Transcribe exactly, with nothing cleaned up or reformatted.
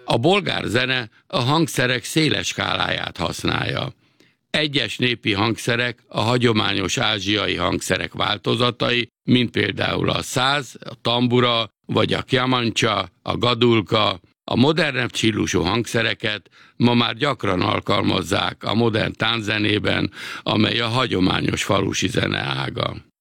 A bolgár zene a hangszerek széles skáláját használja. Egyes népi hangszerek a hagyományos ázsiai hangszerek változatai, mint például a száz, a tambura, vagy a kjamancsa, a gadulka. A modernebb stílusú hangszereket ma már gyakran alkalmazzák a modern tánczenében, amely a hagyományos falusi zene ága.